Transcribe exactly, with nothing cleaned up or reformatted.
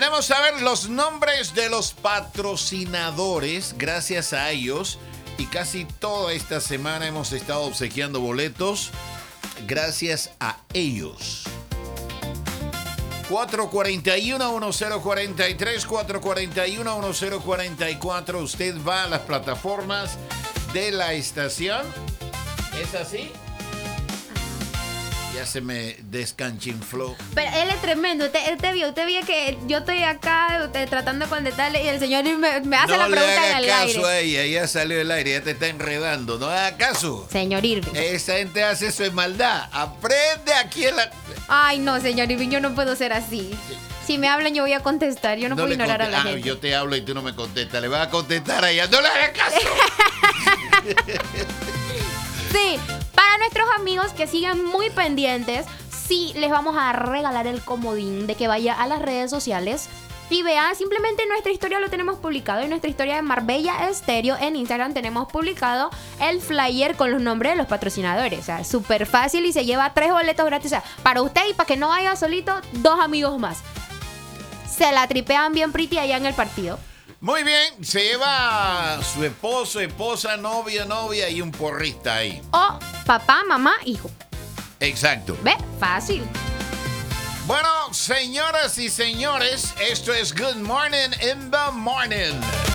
Debemos saber los nombres de los patrocinadores. Gracias a ellos. Y casi toda esta semana hemos estado obsequiando boletos. Gracias a ellos. cuatro cuatro uno, uno cero cuatro tres, cuatro cuatro uno, uno cero cuatro cuatro. Usted va a las plataformas de la estación. ¿Es así? Ya se me descanchinfló. Pero él es tremendo. Usted, usted vio, usted vio que yo estoy acá usted, tratando de contestarle y el señor me, me hace no la pregunta en el aire. No le haga caso aire. a ella, ya salió del aire, ya te está enredando. No haga caso. Señor Irving. Esa gente hace eso en maldad. Aprende aquí en la... Ay, no, señor Irving, yo no puedo ser así. Sí. Si me hablan, yo voy a contestar. Yo no, no puedo ignorar a la ah, gente. Yo te hablo y tú no me contestas. Le vas a contestar a ella. ¡No le hagas caso! Sí, para nuestros amigos que siguen muy pendientes, sí les vamos a regalar el comodín de que vaya a las redes sociales y vea, simplemente nuestra historia lo tenemos publicado. En nuestra historia de Marbella Estéreo en Instagram tenemos publicado el flyer con los nombres de los patrocinadores. O sea, súper fácil y se lleva tres boletos gratis. O sea, para usted y para que no vaya solito, dos amigos más. Se la tripean bien pretty allá en el partido. Muy bien, se lleva su esposo, esposa, novia, novia y un porrista ahí. O papá, mamá, hijo. Exacto. ¿Ve? Fácil. Bueno, señoras y señores, esto es Good Morning in the Morning.